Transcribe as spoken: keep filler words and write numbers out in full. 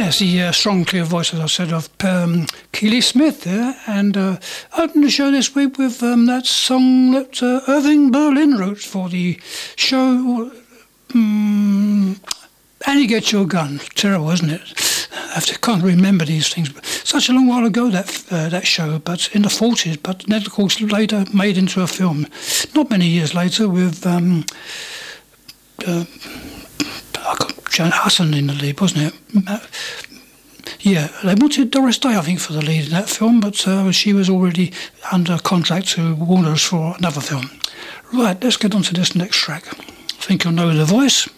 Yes, the uh, strong, clear voice, as I said, of um, Keely Smith there, and uh, opened the show this week with um, that song that uh, Irving Berlin wrote for the show, um, Annie Get Your Gun. Terrible, isn't it? I have to, can't remember these things. Such a long while ago, that uh, that show, but in the forties, but then, of course, later made into a film. Not many years later with... Um, uh, I got Joan Hudson in the lead, wasn't it? Yeah, they wanted Doris Day, I think, for the lead in that film, but uh, she was already under contract to Warner's for another film. Right, let's get on to this next track. I think you'll know the voice.